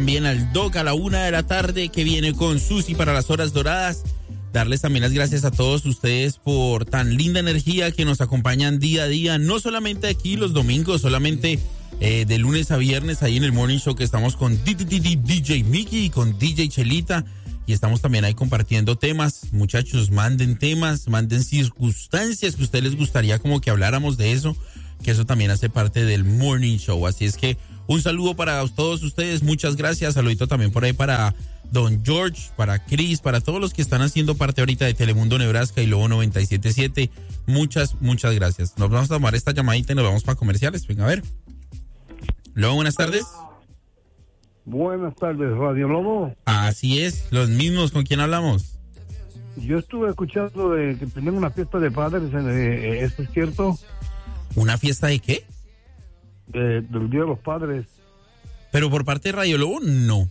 también al Doc a la 1:00 p.m, que viene con Susi para las horas doradas. Darles también las gracias a todos ustedes por tan linda energía que nos acompañan día a día, no solamente aquí los domingos, solamente de lunes a viernes ahí en el Morning Show, que estamos con DJ Mickey y con DJ Chelita, y estamos también ahí compartiendo temas. Muchachos, manden temas, manden circunstancias que a ustedes les gustaría como que habláramos de eso, que eso también hace parte del Morning Show. Así es que un saludo para todos ustedes, muchas gracias. Saludito también por ahí para Don George, para Chris, para todos los que están haciendo parte ahorita de Telemundo Nebraska y Lobo 97.7. Muchas gracias. Nos vamos a tomar esta llamadita y nos vamos para comerciales. Venga, a ver. Lobo, buenas tardes. Buenas tardes, Radio Lobo. Así es, los mismos. ¿Con quién hablamos? Yo estuve escuchando de que tenían una fiesta de padres, ¿esto es cierto? ¿Una fiesta de qué? Del Día de los Padres. Pero por parte de Radio Lobo, no.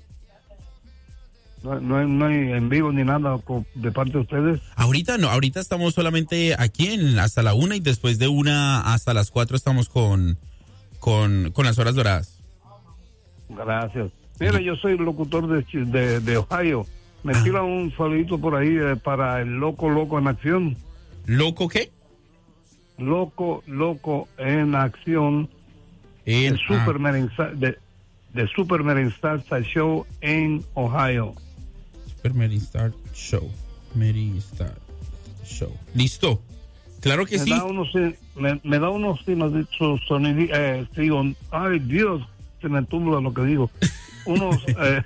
No hay en vivo ni nada de parte de ustedes. Ahorita no, ahorita estamos solamente aquí hasta la 1:00 y después de 1:00 hasta las 4:00 estamos con las horas doradas. Gracias. Mira, yo soy locutor de Ohio. Me tira un saludito por ahí para el Loco en Acción. ¿Loco qué? Loco en Acción. De Super Meristar Show en Ohio. Super Meristar Show. ¿Listo? Claro que sí. Me da unos sonidos. Ay, Dios, se me tumba lo que digo. Unos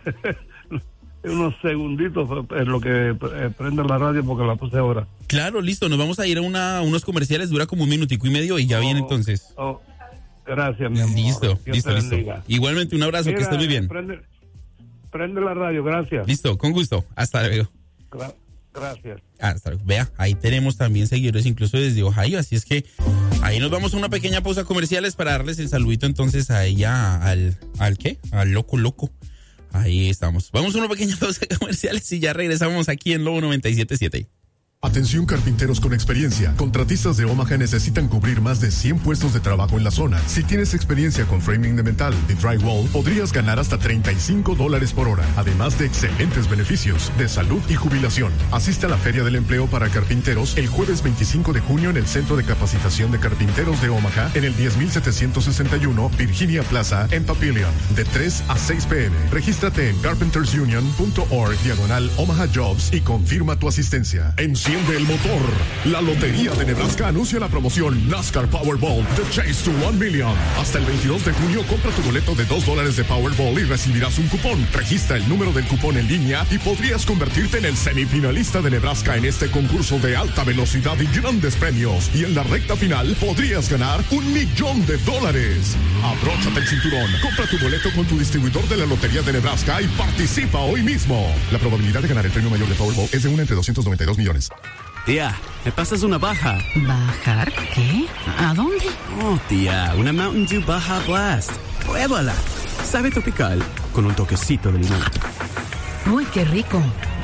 segunditos es lo que prende la radio porque la puse ahora. Claro, listo. Nos vamos a ir a unos comerciales. Dura como 1.5 minutos y ya viene entonces. Gracias, mi amor. Listo. Igualmente, un abrazo. Mira, que esté muy bien. Prende la radio, gracias. Listo, con gusto. Hasta luego. Gracias. Hasta luego. Vea, ahí tenemos también seguidores incluso desde Ohio, así es que ahí nos vamos a una pequeña pausa comerciales para darles el saludito entonces a ella, al ¿qué? Al loco. Ahí estamos. Vamos a una pequeña pausa comerciales y ya regresamos aquí en Lobo 97.7. Atención carpinteros con experiencia. Contratistas de Omaha necesitan cubrir más de 100 puestos de trabajo en la zona. Si tienes experiencia con framing de metal y drywall, podrías ganar hasta $35 por hora, además de excelentes beneficios de salud y jubilación. Asiste a la Feria del Empleo para Carpinteros el jueves 25 de junio en el Centro de Capacitación de Carpinteros de Omaha, en el 10.761 Virginia Plaza, en Papillion, de 3 a 6 p.m. Regístrate en carpentersunion.org/Omaha Jobs y confirma tu asistencia. Enciende el motor. La Lotería de Nebraska anuncia la promoción NASCAR Powerball The Chase to 1 Million. Hasta el 22 de junio compra tu boleto de $2 de Powerball y recibirás un cupón. Registra el número del cupón en línea y podrías convertirte en el semifinalista de Nebraska en este concurso de alta velocidad y grandes premios. Y en la recta final podrías ganar $1 millón. Abróchate el cinturón. Compra tu boleto con tu distribuidor de la Lotería de Nebraska y participa hoy mismo. La probabilidad de ganar el premio mayor de Powerball es de 1 entre 292 millones. Tía, ¿me pasas una baja? ¿Bajar? ¿Qué? ¿A dónde? Oh, tía, una Mountain Dew Baja Blast. Pruébala. Sabe tropical, con un toquecito de limón. Uy, qué rico.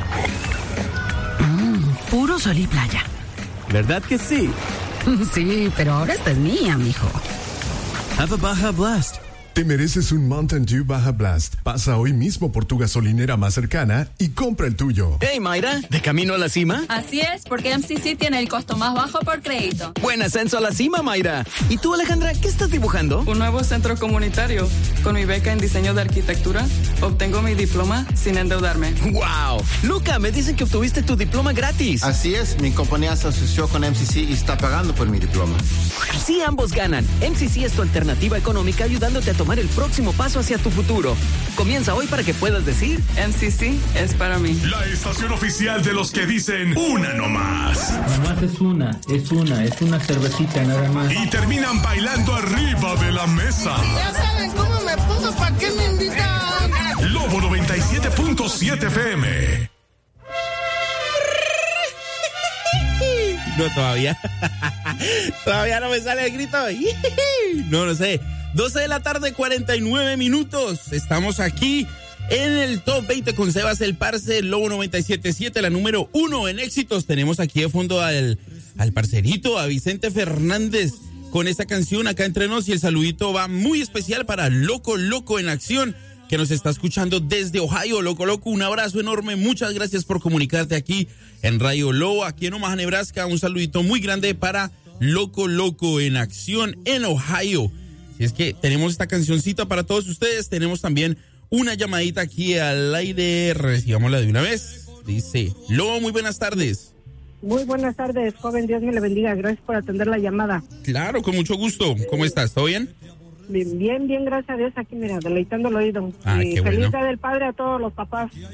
Puro sol y playa. ¿Verdad que sí? Sí, pero ahora esta es mía, mijo. Have a Baja Blast. Te mereces un Mountain Dew Baja Blast. Pasa hoy mismo por tu gasolinera más cercana y compra el tuyo. Hey, Mayra, ¿de camino a la cima? Así es, porque MCC tiene el costo más bajo por crédito. Buen ascenso a la cima, Mayra. ¿Y tú, Alejandra, qué estás dibujando? Un nuevo centro comunitario. Con mi beca en diseño de arquitectura, obtengo mi diploma sin endeudarme. ¡Wow! Luca, me dicen que obtuviste tu diploma gratis. Así es, mi compañía se asoció con MCC y está pagando por mi diploma. Sí, ambos ganan. MCC es tu alternativa económica ayudándote a tomar el próximo paso hacia tu futuro. Comienza hoy para que puedas decir MCC es para mí. La estación oficial de los que dicen una nomás. Nomás es una cervecita nada más. Y terminan bailando arriba de la mesa. Ya saben cómo me pongo, ¿para qué me invitan? Lobo 97.7 FM. No, todavía no me sale el grito. No sé. 12:49 p.m. Estamos aquí en el Top 20 con Sebas el Parce, Lobo 97.7, la número 1 en éxitos. Tenemos aquí de fondo al parcerito, a Vicente Fernández, con esta canción acá entre nos. Y el saludito va muy especial para Loco en Acción, que nos está escuchando desde Ohio, Loco Loco. Un abrazo enorme, muchas gracias por comunicarte aquí en Radio Low, aquí en Omaha, Nebraska. Un saludito muy grande para Loco Loco en acción en Ohio. Si es que tenemos esta cancioncita para todos ustedes, tenemos también una llamadita aquí al aire, recibámosla de una vez. Dice, Lobo, muy buenas tardes. Muy buenas tardes, joven, Dios me le bendiga, gracias por atender la llamada. Claro, con mucho gusto. ¿Cómo estás? ¿Todo bien? Bien, gracias a Dios, aquí mira, deleitando el oído. Ah, y qué feliz bueno. Día del Padre a todos los papás.